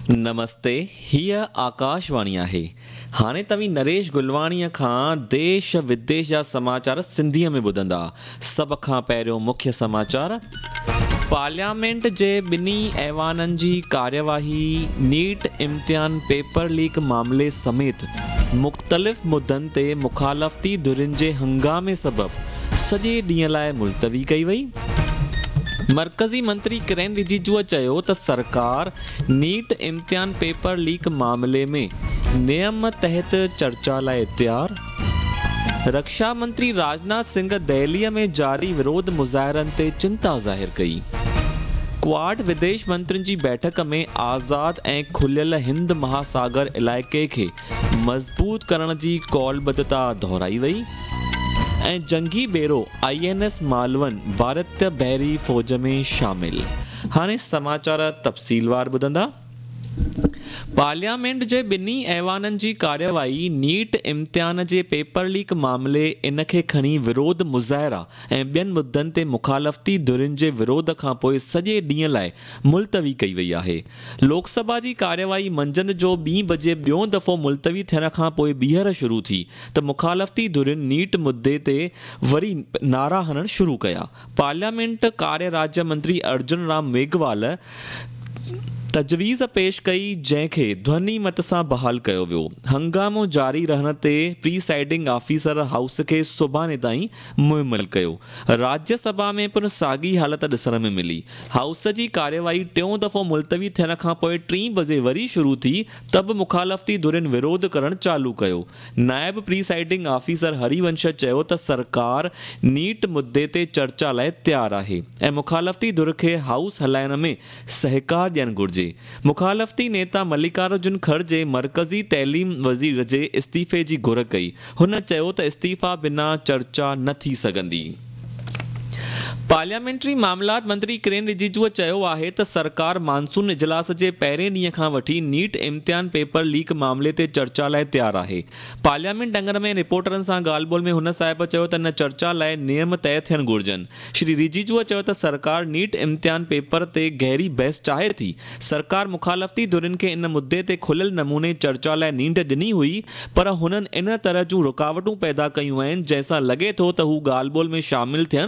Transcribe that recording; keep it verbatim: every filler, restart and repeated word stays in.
नमस्ते, हीअ आकाशवाणी आहे। हाणे तव्हीं नरेश गुलवाणीअ खां देश विदेश जा समाचार सिंधीअ में ॿुधंदा। सभ खां पहिरियों मुख्य समाचार। पार्लियामेंट जे ॿिन्ही ऐवाननि जी कार्यवाही नीट इम्तिहान पेपर लीक मामले समेत मुख़्तलिफ़ मुद्दनि ते मुखालफ़ती धुरियुनि जे हंगामे सबबि सॼे ॾींहं लाइ मुलतवी कई वई। मरकज़ी मंत्री किरेन रिजिजूअ चयो त सरकार नीट इम्तिहान पेपर लीक मामले में नियम तहत चर्चा लाइ तैयार। रक्षा मंत्री राजनाथ सिंह दिल्लीअ में जारी विरोध मुज़ाहिरनि ते चिंता ज़ाहिर कई। क्वाड विदेश मंत्रियुनि जी बैठक में आज़ाद ऐं खुलियल हिंद महासागर इलाइक़े खे मज़बूत करण जी कौलबद्धता दोहराई वई। ऐं जंगी बेड़ो आई एन एस मालवन भारतीय बहरी फ़ौज में शामिल। हाणे समाचार तफ़सीलवार ॿुधंदा। पार्लियामेंट जे ॿिन्ही ऐवाननि जी कार्यवाही नीट इम्तिहान जे पेपर लीक मामले इन खे खणी विरोध मुज़ाहिरा ऐं ॿियनि मुद्दनि ते मुखालफ़ती धुरियुनि जे विरोध खां पोइ सॼे ॾींहं लाइ मुलतवी कई वई आहे। लोकसभा जी कार्यवाही मंझंदि जो ॿीं बजे ॿियों दफ़ो मुलतवी थियण खां पोइ ॿीहर शुरू थी त मुखालफ़ती धुरियुनि नीट मुद्दे ते वरी नारा हणणु शुरू कया। पार्लियामेंट कार्य राज्य मंत्री अर्जुन राम मेघवाल तजवीज़ पेश कई, जंहिंखे ध्वनि मत सां बहाल कयो वियो। हंगामो जारी रहण ते प्रीसाइडिंग ऑफिसर हाउस खे सुभाणे ताईं मुअमल कयो। राज्यसभा में पिणु साॻी हालत ॾिसण में मिली। हाउस जी कार्यवाही टियों दफ़ो मुलतवी थियण खां पोइ टीं बजे वरी शुरू थी त बि मुखालफ़ती धुरियुनि विरोध करणु चालू कयो। नायब प्रीसाइडिंग ऑफिसर हरिवंश चयो त सरकार नीट मुद्दे ते चर्चा लाइ तैयार आहे ऐं मुखालफ़ती धुर खे हाउस हलाइण में सहकार ॾियणु घुर्जे। मुखालफ़ती नेता मल्लिकार्जुन खड़गे मरकज़ी तइलीम वज़ीर जे इस्तीफ़े जी घुर कई। हुन चयो त इस्तीफ़ा बिना चर्चा न थी सघंदी। पार्लियामेंट्री मामलात मंत्री किरेन रिजिजूअ चयो आहे त सरकार मानसून इजलास जे पहिरें ॾींहं खां वठी नीट इम्तिहान पेपर लीक मामले ते चर्चा लाइ तैयार आहे। पार्लियामेंट डंगर में रिपोर्टरनि सां ॻाल्हि ॿोल में हुन साहिब चयो त इन चर्चा लाइ नियम तय थियणु घुर्जनि। श्री रिजिजूअ चयो त सरकार नीट इम्तिहान पेपर ते गहरी बहस चाहे थी। सरकार मुखालफ़ती धुरियुनि खे इन मुद्दे ते खुलियल नमूने चर्चा लाइ नींड ॾिनी हुई, पर हुननि इन तरह जूं रुकावटूं पैदा कयूं आहिनि जंहिंसां लॻे थो त हू ॻाल्हि ॿोल में शामिल थियनि